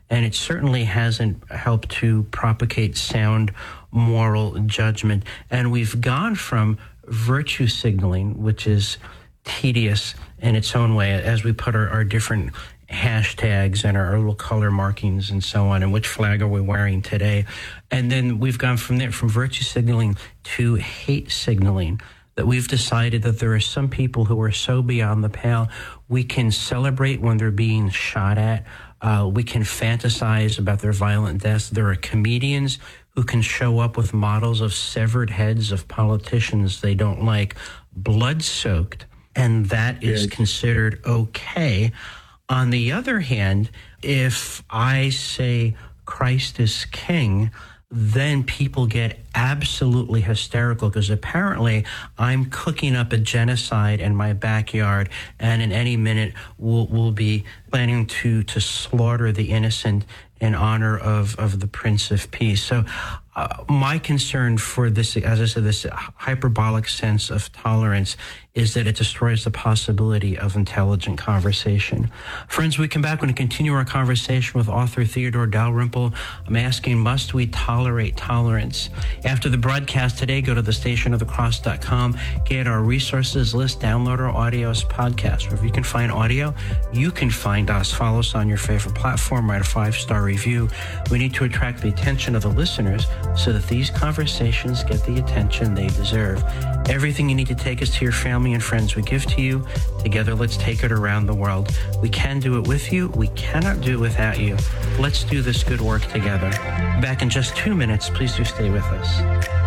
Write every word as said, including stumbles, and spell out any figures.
and it certainly hasn't helped to propagate sound moral judgment. And we've gone from virtue signaling, which is tedious in its own way, as we put our, our different hashtags and our, our little color markings and so on, and which flag are we wearing today. And then we've gone from there, from virtue signaling to hate signaling, that we've decided that there are some people who are so beyond the pale, we can celebrate when they're being shot at. Uh, we can fantasize about their violent deaths. There are comedians who can show up with models of severed heads of politicians they don't like, blood-soaked, and that is considered okay. On the other hand, if I say Christ is king, then people get absolutely hysterical, because apparently I'm cooking up a genocide in my backyard, and in any minute we'll, we'll be planning to, to slaughter the innocent in honor of, of the Prince of Peace. So uh, my concern for this, as I said, this hyperbolic sense of tolerance is that it destroys the possibility of intelligent conversation. Friends, we come back and continue our conversation with author Theodore Dalrymple. I'm asking, must we tolerate tolerance? After the broadcast today, go to the station of the cross dot com, get our resources list, download our audio as podcast. Wherever you can find audio, you can find us. Follow us on your favorite platform, write a five-star review. We need to attract the attention of the listeners so that these conversations get the attention they deserve. Everything you need to take us to your family and friends we give to you. Together, let's take it around the world. We can do it with you. We cannot do it without you. Let's do this good work together. Back in just two minutes. Please do stay with us.